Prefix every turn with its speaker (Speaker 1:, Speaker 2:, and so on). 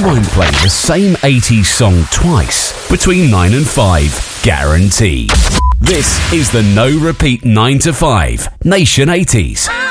Speaker 1: We won't play the same 80s song twice between 9 and 5, guaranteed. This is the No Repeat 9 to 5 Nation 80s.